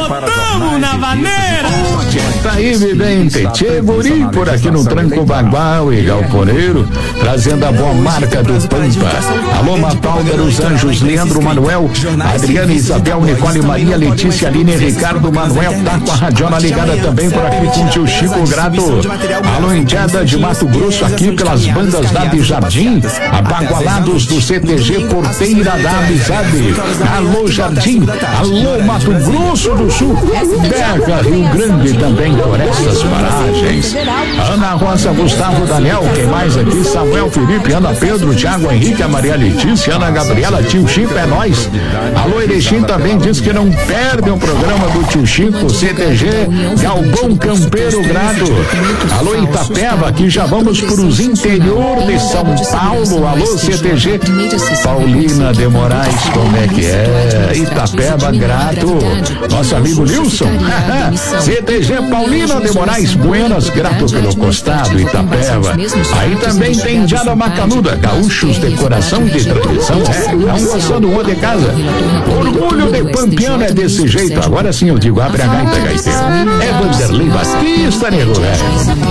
Tamo na vaneira. Tá aí, vidente. Tchê Guri por aqui no Tranco Bagual e Galponeiro, trazendo a boa marca do Pampa. Alô, Mafalda dos Anjos, Leandro Manuel, Adriana, Isabel, Nicole, Maria, Letícia, Aline, Ricardo, Manuel, tá com a radiola ligada também por aqui com o tio Chico Grato. Alô, Indiada de Mato Grosso, aqui pelas bandas da de Jardim, Abagualados do CTG Porteira da Amizade. Alô, Jardim, alô, Mato Grosso do Sul, Berga, Rio Grande também por essas paragens. Ana Rosa, Gustavo, Daniel, quem mais aqui? Samuel, Felipe, Ana Pedro, Thiago Henrique, a Maria Letícia, Ana Gabriela, tio Chico, é nóis. Alô, Erechim também diz que não perde o programa do tio Chico, CTG Galpão Campeiro Grado. Alô, Itapeva, aqui já vamos para os interior de São Paulo. Alô, CTG Paulina de Moraes, como é que é? Itapeva Grato. Nosso amigo Nilson. CTG Paulina de Moraes, Buenas, grato pelo costado, Itapeva. Aí também tem Diada Macanuda, gaúchos de coração de tradição. Não gostando um de casa. Orgulho de Pampiano é desse jeito. Agora sim eu digo, abre a gaita, gaiteiro. É Vanderlei Batista, nego velho.